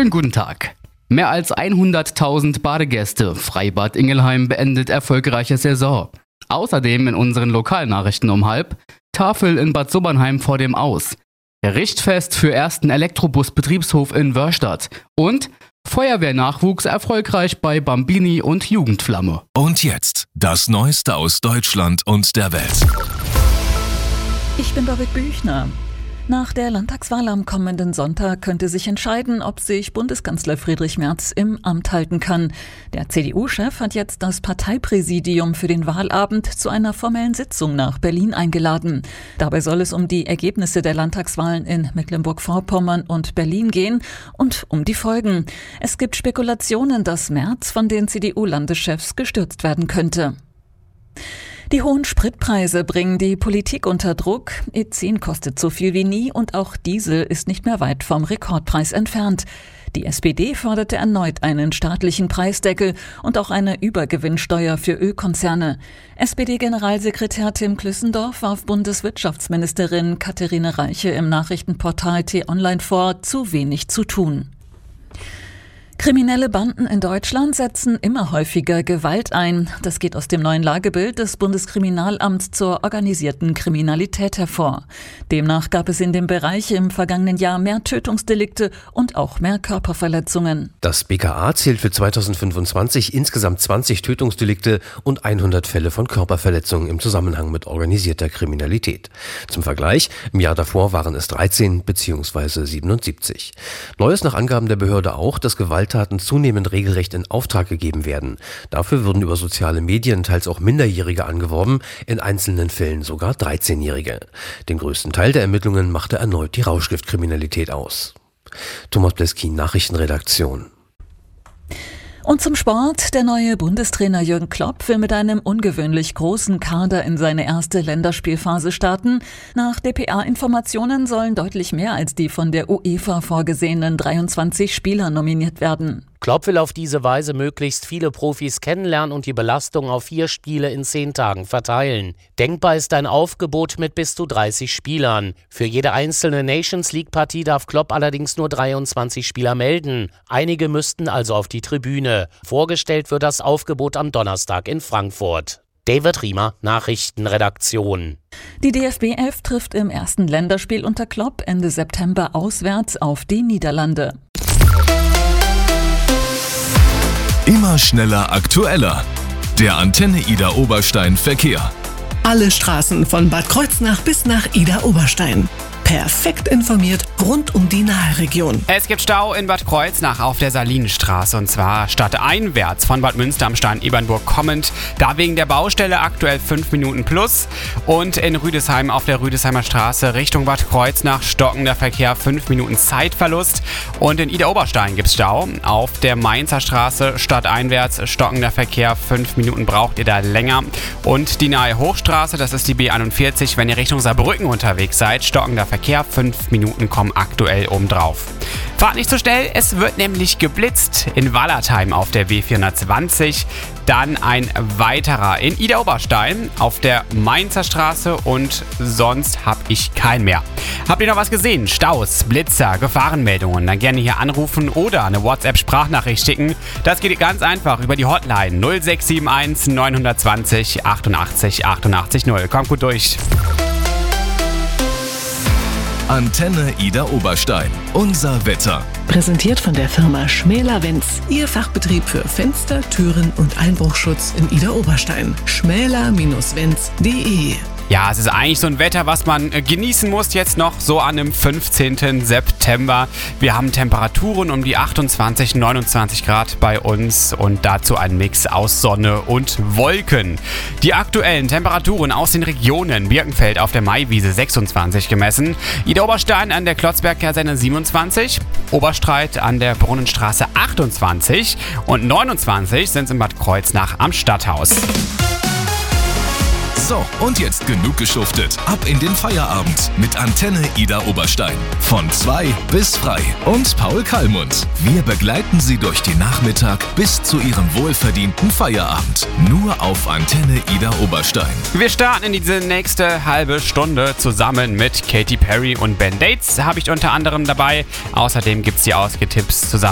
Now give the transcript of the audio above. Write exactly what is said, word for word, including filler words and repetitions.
Schönen guten Tag. Mehr als hunderttausend Badegäste. Freibad Ingelheim beendet erfolgreiche Saison. Außerdem in unseren Lokalnachrichten um halb: Tafel in Bad Sobernheim vor dem Aus. Richtfest für ersten Elektrobus-Betriebshof in Wörstadt. Und Feuerwehrnachwuchs erfolgreich bei Bambini und Jugendflamme. Und jetzt das Neueste aus Deutschland und der Welt. Ich bin Birgit Büchner. Nach der Landtagswahl am kommenden Sonntag könnte sich entscheiden, ob sich Bundeskanzler Friedrich Merz im Amt halten kann. Der C D U-Chef hat jetzt das Parteipräsidium für den Wahlabend zu einer formellen Sitzung nach Berlin eingeladen. Dabei soll es um die Ergebnisse der Landtagswahlen in Mecklenburg-Vorpommern und Berlin gehen und um die Folgen. Es gibt Spekulationen, dass Merz von den C D U-Landeschefs gestürzt werden könnte. Die hohen Spritpreise bringen die Politik unter Druck. E zehn kostet so viel wie nie und auch Diesel ist nicht mehr weit vom Rekordpreis entfernt. Die S P D forderte erneut einen staatlichen Preisdeckel und auch eine Übergewinnsteuer für Ölkonzerne. S P D-Generalsekretär Tim Klüssendorf warf Bundeswirtschaftsministerin Katharine Reiche im Nachrichtenportal T-Online vor, zu wenig zu tun. Kriminelle Banden in Deutschland setzen immer häufiger Gewalt ein. Das geht aus dem neuen Lagebild des Bundeskriminalamts zur organisierten Kriminalität hervor. Demnach gab es in dem Bereich im vergangenen Jahr mehr Tötungsdelikte und auch mehr Körperverletzungen. Das B K A zählt für zweitausendfünfundzwanzig insgesamt zwanzig Tötungsdelikte und hundert Fälle von Körperverletzungen im Zusammenhang mit organisierter Kriminalität. Zum Vergleich, im Jahr davor waren es dreizehn bzw. siebenundsiebzig. Neu ist nach Angaben der Behörde auch, dass Gewalt Taten zunehmend regelrecht in Auftrag gegeben werden. Dafür würden über soziale Medien teils auch Minderjährige angeworben, in einzelnen Fällen sogar dreizehnjährige. Den größten Teil der Ermittlungen machte erneut die Rauschgiftkriminalität aus. Thomas Bleskin, Nachrichtenredaktion. Und zum Sport. Der neue Bundestrainer Jürgen Klopp will mit einem ungewöhnlich großen Kader in seine erste Länderspielphase starten. Nach D P A-Informationen sollen deutlich mehr als die von der UEFA vorgesehenen dreiundzwanzig Spieler nominiert werden. Klopp will auf diese Weise möglichst viele Profis kennenlernen und die Belastung auf vier Spiele in zehn Tagen verteilen. Denkbar ist ein Aufgebot mit bis zu dreißig Spielern. Für jede einzelne Nations-League-Partie darf Klopp allerdings nur dreiundzwanzig Spieler melden. Einige müssten also auf die Tribüne. Vorgestellt wird das Aufgebot am Donnerstag in Frankfurt. David Riemer, Nachrichtenredaktion. Die D F B elf trifft im ersten Länderspiel unter Klopp Ende September auswärts auf die Niederlande. Immer schneller, aktueller. Der Antenne Ida Oberstein Verkehr. Alle Straßen von Bad Kreuznach bis nach Ida Oberstein. Perfekt informiert rund um die Naheregion. Es gibt Stau in Bad Kreuznach auf der Salinenstraße, und zwar stadteinwärts von Bad Münster am Stein-Ebernburg kommend. Da wegen der Baustelle aktuell fünf Minuten plus. Und in Rüdesheim auf der Rüdesheimer Straße Richtung Bad Kreuznach stockender Verkehr, fünf Minuten Zeitverlust. Und in Ida Oberstein gibt es Stau. Auf der Mainzer Straße stadteinwärts stockender Verkehr, fünf Minuten braucht ihr da länger. Und die nahe Hochstraße, das ist die B einundvierzig, wenn ihr Richtung Saarbrücken unterwegs seid, stockender Verkehr. Fünf Minuten kommen aktuell obendrauf. Fahrt nicht so schnell, es wird nämlich geblitzt in Wallertheim auf der W vierhundertzwanzig. Dann ein weiterer in Ida Oberstein auf der Mainzer Straße und sonst habe ich keinen mehr. Habt ihr noch was gesehen? Staus, Blitzer, Gefahrenmeldungen? Dann gerne hier anrufen oder eine WhatsApp-Sprachnachricht schicken. Das geht ganz einfach über die Hotline null sechs sieben eins neun zwei null achtundachtzig achtundachtzig null. Kommt gut durch. Antenne Ida Oberstein. Unser Wetter. Präsentiert von der Firma Schmäler-Wenz. Ihr Fachbetrieb für Fenster, Türen und Einbruchschutz in Ida Oberstein. schmäler Wenz punkt de. Ja, es ist eigentlich so ein Wetter, was man genießen muss jetzt noch so an dem fünfzehnten September. Wir haben Temperaturen um die achtundzwanzig, neunundzwanzig Grad bei uns und dazu ein Mix aus Sonne und Wolken. Die aktuellen Temperaturen aus den Regionen: Birkenfeld auf der Maiwiese sechsundzwanzig gemessen, Ida Oberstein an der Klotzberg-Kaserne siebenundzwanzig, Oberstreit an der Brunnenstraße achtundzwanzig und neunundzwanzig sind es in Bad Kreuznach am Stadthaus. So, und jetzt genug geschuftet. Ab in den Feierabend mit Antenne Ida Oberstein. Von zwei bis frei. Und Paul Kallmund. Wir begleiten Sie durch den Nachmittag bis zu Ihrem wohlverdienten Feierabend. Nur auf Antenne Ida Oberstein. Wir starten in diese nächste halbe Stunde zusammen mit Katy Perry und Ben Dates. Habe ich unter anderem dabei. Außerdem gibt es die Ausgetipps zusammen